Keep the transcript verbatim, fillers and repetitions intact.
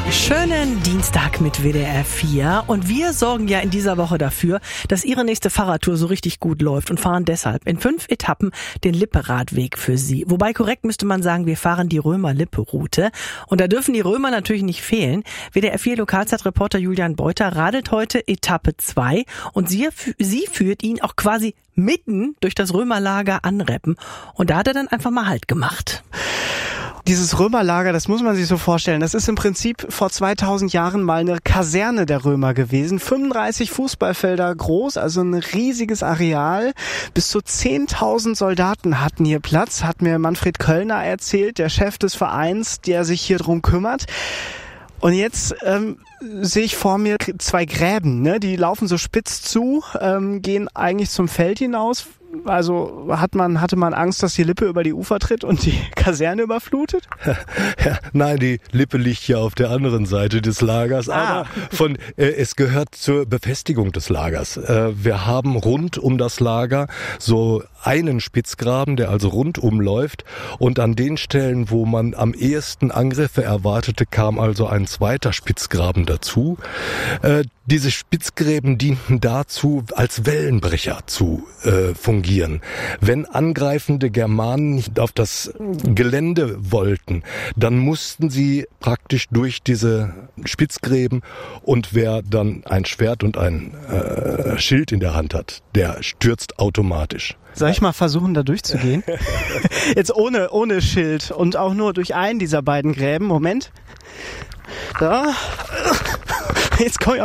Schönen Dienstag mit W D R vier und wir sorgen ja in dieser Woche dafür, dass Ihre nächste Fahrradtour so richtig gut läuft und fahren deshalb in fünf Etappen den Lippe-Radweg für Sie. Wobei korrekt müsste man sagen, wir fahren die Römer-Lippe-Route und da dürfen die Römer natürlich nicht fehlen. W D R vier Lokalzeitreporter Julian Beuter radelt heute Etappe zwei und sie, sie führt ihn auch quasi mitten durch das Römerlager Anreppen und da hat er dann einfach mal Halt gemacht. Dieses Römerlager, das muss man sich so vorstellen, das ist im Prinzip vor zweitausend Jahren mal eine Kaserne der Römer gewesen. fünfunddreißig Fußballfelder groß, also ein riesiges Areal. Bis zu zehntausend Soldaten hatten hier Platz, hat mir Manfred Köllner erzählt, der Chef des Vereins, der sich hier drum kümmert. Und jetzt ähm, sehe ich vor mir zwei Gräben, ne? Die laufen so spitz zu, ähm, gehen eigentlich zum Feld hinaus. Also hat man, hatte man Angst, dass die Lippe über die Ufer tritt und die Kaserne überflutet? Ja, nein, die Lippe liegt ja auf der anderen Seite des Lagers, ah. aber von, äh, es gehört zur Befestigung des Lagers. Äh, wir haben rund um das Lager so einen Spitzgraben, der also rundum läuft und an den Stellen, wo man am ehesten Angriffe erwartete, kam also ein zweiter Spitzgraben dazu. Äh, diese Spitzgräben dienten dazu, als Wellenbrecher zu äh, fungieren. Wenn angreifende Germanen nicht auf das Gelände wollten, dann mussten sie praktisch durch diese Spitzgräben und wer dann ein Schwert und ein äh, Schild in der Hand hat, der stürzt automatisch. Soll ich mal versuchen, da durchzugehen? Jetzt ohne, ohne Schild und auch nur durch einen dieser beiden Gräben. Moment. Da. Jetzt komm ich auf